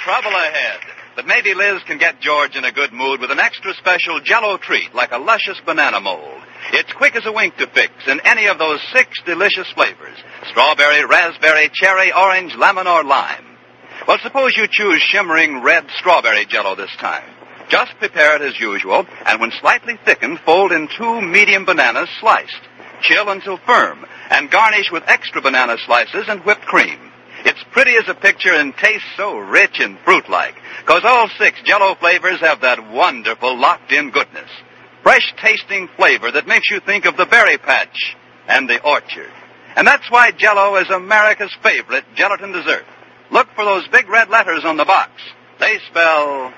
trouble ahead. But maybe Liz can get George in a good mood with an extra special Jell-O treat like a luscious banana mold. It's quick as a wink to fix in any of those 6 delicious flavors: strawberry, raspberry, cherry, orange, lemon, or lime. Well, suppose you choose shimmering red strawberry Jell-O this time. Just prepare it as usual, and when slightly thickened, fold in 2 medium bananas sliced. Chill until firm, and garnish with extra banana slices and whipped cream. It's pretty as a picture and tastes so rich and fruit-like, because all 6 Jell-O flavors have that wonderful locked-in goodness. Fresh-tasting flavor that makes you think of the berry patch and the orchard. And that's why Jell-O is America's favorite gelatin dessert. Look for those big red letters on the box. They spell